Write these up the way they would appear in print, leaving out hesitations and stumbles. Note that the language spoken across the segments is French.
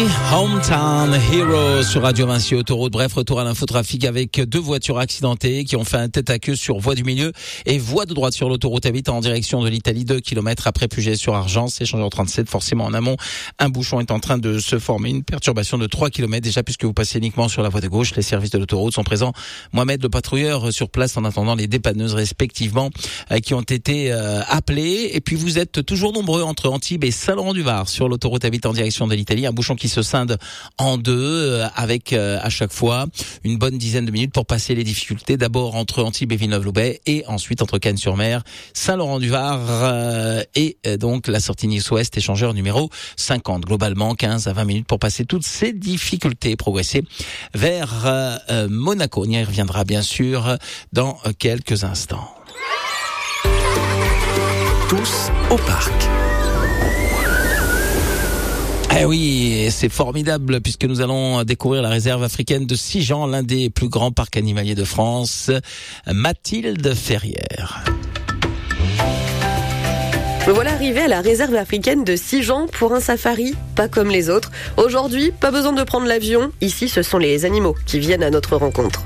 Hometown Hero sur Radio Vinci Autoroute. Bref, retour à l'infotrafic avec 2 voitures accidentées qui ont fait un tête-à-queue sur voie du milieu et voie de droite sur l'autoroute A8 en direction de l'Italie, 2 km après Puget-sur-Argence, échangeur 37. Forcément en amont, un bouchon est en train de se former, une perturbation de 3 km déjà puisque vous passez uniquement sur la voie de gauche. Les services de l'autoroute sont présents. Mohamed, le patrouilleur, sur place en attendant les dépanneuses respectivement qui ont été appelées. Et puis vous êtes toujours nombreux entre Antibes et Saint-Laurent-du-Var sur l'autoroute A8 en direction de l'Italie. Un bouchon qui se scinde en 2 avec à chaque fois une bonne dizaine de minutes pour passer les difficultés. D'abord entre Antibes et Villeneuve-Loubet et ensuite entre Cannes-sur-Mer, Saint-Laurent-du-Var et donc la sortie Nice-Ouest, échangeur numéro 50. Globalement 15 à 20 minutes pour passer toutes ces difficultés et progresser vers Monaco. On y reviendra bien sûr dans quelques instants. Tous au parc. Eh oui, c'est formidable puisque nous allons découvrir la réserve africaine de Sigean, l'un des plus grands parcs animaliers de France. Mathilde Ferrière. Me voilà arrivée à la réserve africaine de Sigean pour un safari, pas comme les autres. Aujourd'hui, pas besoin de prendre l'avion. Ici, ce sont les animaux qui viennent à notre rencontre.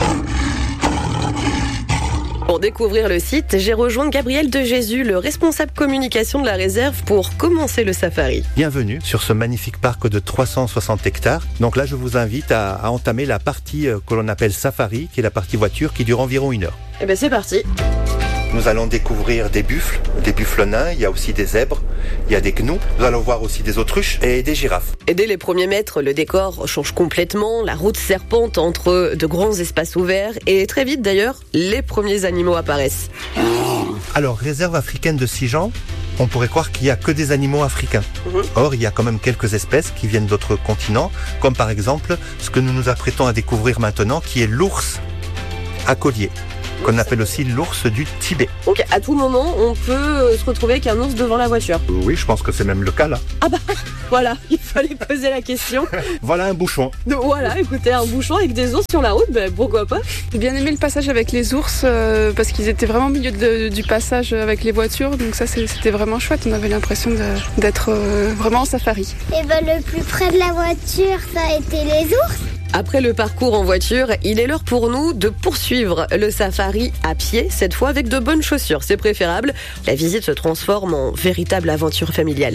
Pour découvrir le site, j'ai rejoint Gabriel de Jésus, le responsable communication de la réserve, pour commencer le safari. Bienvenue sur ce magnifique parc de 360 hectares. Donc là, je vous invite à entamer la partie que l'on appelle safari, qui est la partie voiture, qui dure environ 1 heure. Eh bien, c'est parti. Nous allons découvrir des buffles nains, il y a aussi des zèbres, il y a des gnous. Nous allons voir aussi des autruches et des girafes. Et dès les premiers mètres, le décor change complètement. La route serpente entre de grands espaces ouverts. Et très vite d'ailleurs, les premiers animaux apparaissent. Alors, réserve africaine de Sigean, on pourrait croire qu'il n'y a que des animaux africains. Or, il y a quand même quelques espèces qui viennent d'autres continents, comme par exemple ce que nous nous apprêtons à découvrir maintenant, qui est l'ours à collier, qu'on appelle aussi l'ours du Tibet. Donc à tout moment, on peut se retrouver avec un ours devant la voiture. Oui, je pense que c'est même le cas là. Ah bah voilà, il fallait poser la question. Voilà un bouchon. Donc, voilà, écoutez, un bouchon avec des ours sur la route, ben pourquoi pas. J'ai bien aimé le passage avec les ours parce qu'ils étaient vraiment au milieu du passage avec les voitures, donc ça c'était vraiment chouette. On avait l'impression d'être vraiment en safari. Et ben le plus près de la voiture, ça a été les ours. Après le parcours en voiture, il est l'heure pour nous de poursuivre le safari à pied, cette fois avec de bonnes chaussures, c'est préférable. La visite se transforme en véritable aventure familiale.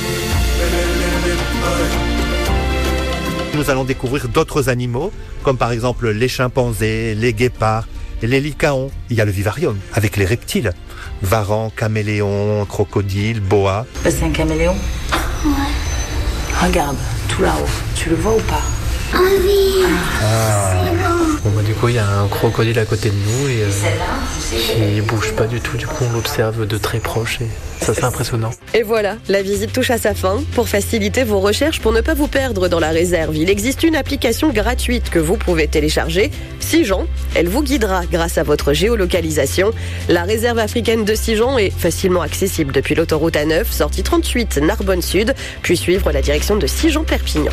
Nous allons découvrir d'autres animaux, comme par exemple les chimpanzés, les guépards et les lycaons. Il y a le vivarium, avec les reptiles. Varans, caméléons, crocodiles, boas. C'est un caméléon ? Ouais. Regarde, tout là-haut. Tu le vois ou pas ? Oh oui. C'est bon. Bon, bah, du coup, il y a un crocodile à côté de nous et il bouge pas du tout. Du coup, on l'observe de très proche et ça, c'est impressionnant. Et voilà, la visite touche à sa fin. Pour faciliter vos recherches, pour ne pas vous perdre dans la réserve, il existe une application gratuite que vous pouvez télécharger. Sigean, elle vous guidera grâce à votre géolocalisation. La réserve africaine de Sigean est facilement accessible depuis l'autoroute A9, sortie 38 Narbonne Sud, puis suivre la direction de Sigean-Perpignan.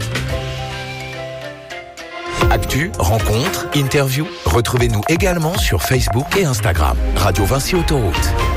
Actu, rencontres, interviews, retrouvez-nous également sur Facebook et Instagram. Radio Vinci Autoroute.